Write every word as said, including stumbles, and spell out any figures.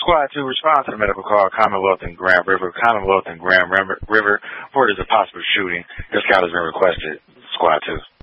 Squad two, respond to the medical call, Commonwealth and Grand River. Commonwealth and Grand River, River reported a possible shooting. Your scout has been requested. Squad two.